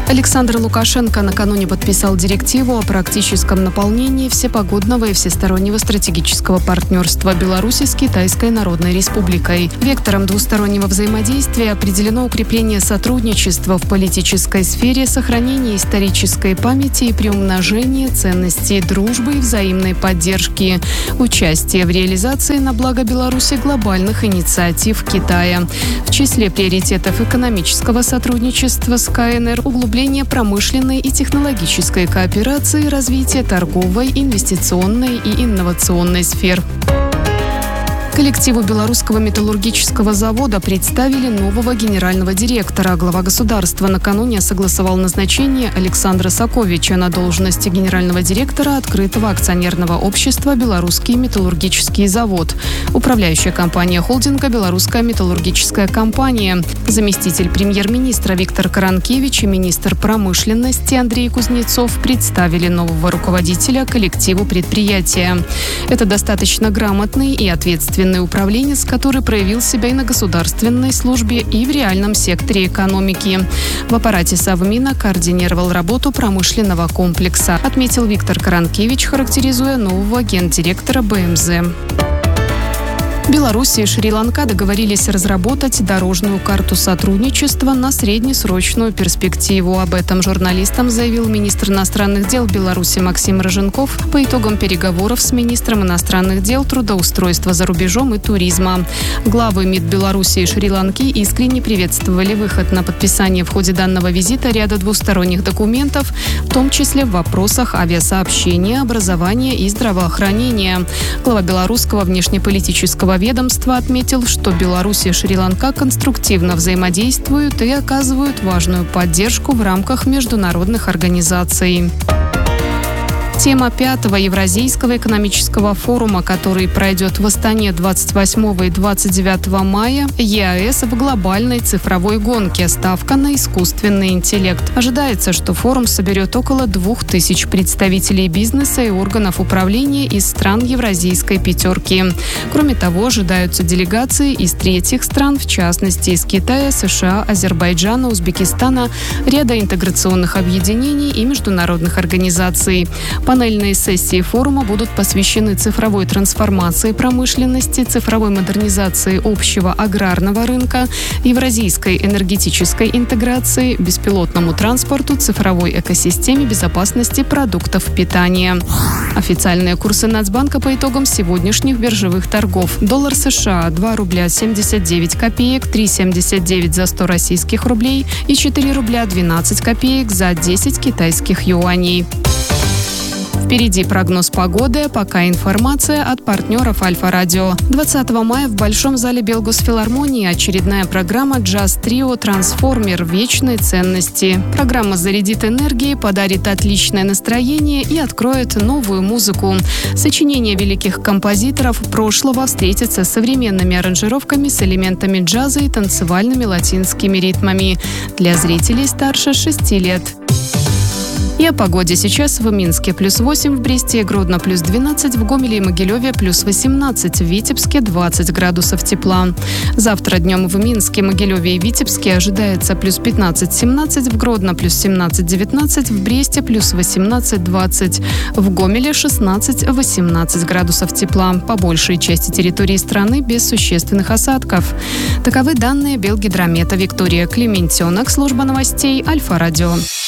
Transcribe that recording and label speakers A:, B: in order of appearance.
A: Александр Лукашенко накануне подписал директиву о практическом наполнении всепогодного и всестороннего стратегического партнерства Беларуси с Китайской Народной Республикой. Вектором двустороннего взаимодействия определено укрепление сотрудничества в политической сфере, сохранение исторической памяти и приумножение ценностей дружбы и взаимной поддержки, участие в реализации на благо Беларуси глобальных инициатив Китая. В числе приоритетов экономического сотрудничества с КНР углубление промышленной и технологической кооперации, развитие торговой, инвестиционной и инновационной сфер. Коллективу Белорусского металлургического завода представили нового генерального директора. Глава государства накануне согласовал назначение Александра Саковича на должность генерального директора открытого акционерного общества «Белорусский металлургический завод». Управляющая компания холдинга «Белорусская металлургическая компания». Заместитель премьер-министра Виктор Каранкевич и министр промышленности Андрей Кузнецов представили нового руководителя коллективу предприятия. Это достаточно грамотный и ответственный управленец, который проявил себя и на государственной службе, и в реальном секторе экономики. В аппарате Совмина координировал работу промышленного комплекса, отметил Виктор Каранкевич, характеризуя нового гендиректора БМЗ. Беларусь и Шри-Ланка договорились разработать дорожную карту сотрудничества на среднесрочную перспективу. Об этом журналистам заявил министр иностранных дел Беларуси Максим Роженков по итогам переговоров с министром иностранных дел, трудоустройства за рубежом и туризма. Главы МИД Беларуси и Шри-Ланки искренне приветствовали выход на подписание в ходе данного визита ряда двусторонних документов, в том числе в вопросах авиасообщения, образования и здравоохранения. Глава белорусского внешнеполитического ведомства отметил, что Беларусь и Шри-Ланка конструктивно взаимодействуют и оказывают важную поддержку в рамках международных организаций. Тема 5-го Евразийского экономического форума, который пройдет в Астане 28 и 29 мая, ЕАЭС в глобальной цифровой гонке. Ставка на искусственный интеллект. Ожидается, что форум соберет около 2000 представителей бизнеса и органов управления из стран Евразийской пятерки. Кроме того, ожидаются делегации из третьих стран, в частности из Китая, США, Азербайджана, Узбекистана, ряда интеграционных объединений и международных организаций. Панельные сессии форума будут посвящены цифровой трансформации промышленности, цифровой модернизации общего аграрного рынка, евразийской энергетической интеграции, беспилотному транспорту, цифровой экосистеме безопасности продуктов питания. Официальные курсы Нацбанка по итогам сегодняшних биржевых торгов. Доллар США 2 рубля 79 копеек, 3,79 за 100 российских рублей и 4 рубля 12 копеек за 10 китайских юаней. Впереди прогноз погоды, пока информация от партнеров Альфа-Радио. 20 мая в Большом зале Белгосфилармонии очередная программа «Джаз-трио Трансформер. Вечные ценности». Программа зарядит энергией, подарит отличное настроение и откроет новую музыку. Сочинения великих композиторов прошлого встретятся с современными аранжировками с элементами джаза и танцевальными латинскими ритмами для зрителей старше 6 лет. И о погоде. Сейчас в Минске +8, в Бресте и Гродно +12, в Гомеле и Могилеве +18, в Витебске 20 градусов тепла. Завтра днем в Минске, Могилеве и Витебске ожидается +15-17, в Гродно +17-19, в Бресте +18-20, в Гомеле 16-18 градусов тепла. По большей части территории страны без существенных осадков. Таковы данные Белгидромета. Виктория Клементенок, служба новостей Альфа-Радио.